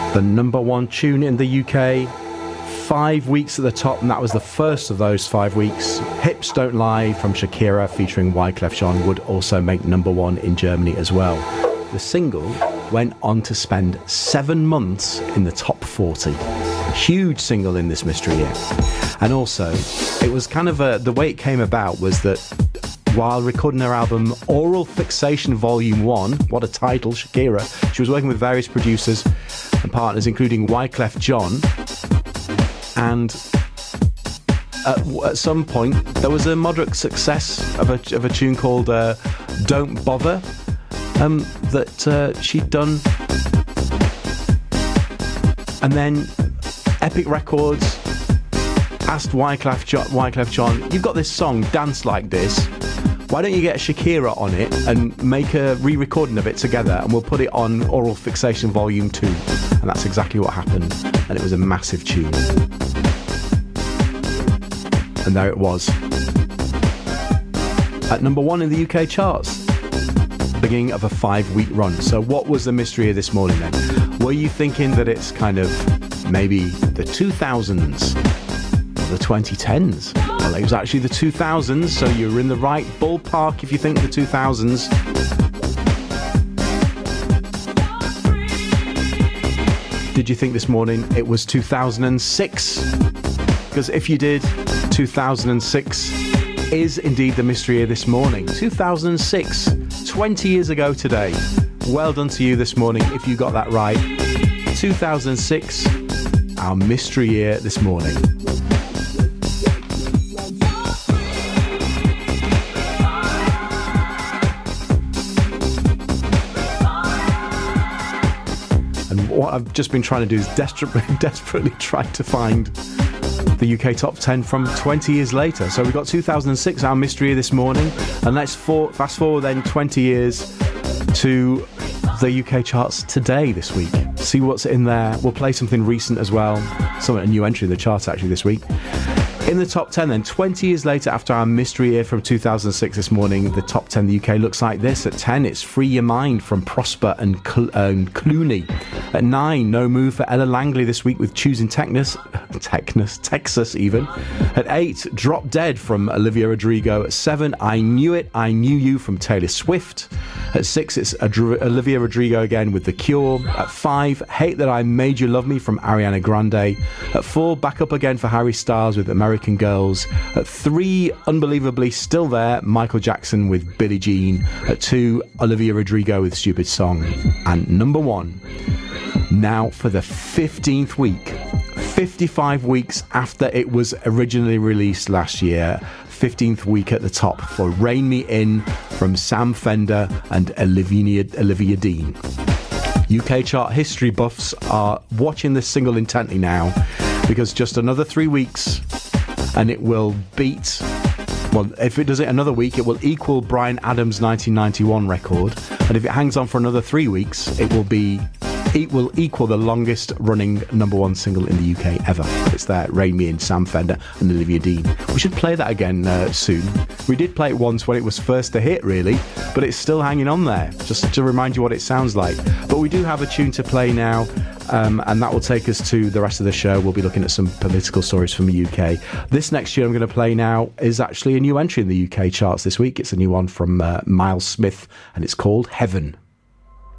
The number one tune in the UK, 5 weeks at the top, and that was the first of those 5 weeks. Hips Don't Lie from Shakira featuring Wyclef Jean would also make number one in Germany as well. The single went on to spend 7 months in the top 40. Huge single in this mystery year. And also, it was kind of the way it came about was that while recording her album Oral Fixation Volume 1, what a title, Shakira, she was working with various producers and partners, including Wyclef Jean. And at some point, there was a moderate success of a tune called Don't Bother that she'd done. And then Epic Records asked Wyclef Jean, you've got this song, Dance Like This. Why don't you get Shakira on it and make a re-recording of it together, and we'll put it on Oral Fixation Volume 2. And that's exactly what happened. And it was a massive tune. And there it was. At number one in the UK charts. Beginning of a 5-week run. So what was the mystery of this morning then? Were you thinking that it's kind of maybe the 2000s or the 2010s? Well, it was actually the 2000s, so you were in the right ballpark if you think the 2000s. Did you think this morning it was 2006? Because if you did, 2006 is indeed the mystery of this morning. 2006, 20 years ago today. Well done to you this morning if you got that right. 2006, our mystery year this morning. What I've just been trying to do is desperately try to find the UK top 10 from 20 years later. So we've got 2006, our mystery this morning, and let's fast forward then 20 years to the UK charts today, this week. See what's in there. We'll play something recent as well, a new entry in the charts actually this week. In the top 10 then, 20 years later after our mystery year from 2006 this morning, the top 10 in the UK looks like this. At 10, it's Free Your Mind from Prosper and Clooney. At 9, No Move for Ella Langley this week with Choosing Texas even. At 8, Drop Dead from Olivia Rodrigo. At 7, I Knew It, I Knew You from Taylor Swift. At 6, it's Olivia Rodrigo again with The Cure. At 5, Hate That I Made You Love Me from Ariana Grande. At 4, Back Up Again for Harry Styles with American Girls. At 3, unbelievably still there, Michael Jackson with Billie Jean. At 2, Olivia Rodrigo with Stupid Song. And number 1, now for the 15th week, 55 weeks after it was originally released last year, 15th week at the top for Rein Me In from Sam Fender and Olivia Dean. UK chart history buffs are watching this single intently now, because just another 3 weeks and it will beat, well, if it does it another week, it will equal Bryan Adams' 1991 record, and if it hangs on for another 3 weeks, it will equal the longest running number one single in the UK ever. It's there, Rein Me In, Sam Fender and Olivia Dean. We should play that again soon. We did play it once when it was first a hit, really, but it's still hanging on there, just to remind you what it sounds like. But we do have a tune to play now, and that will take us to the rest of the show. We'll be looking at some political stories from the UK. This next tune I'm going to play now is actually a new entry in the UK charts this week. It's a new one from Miles Smith, and it's called Heaven.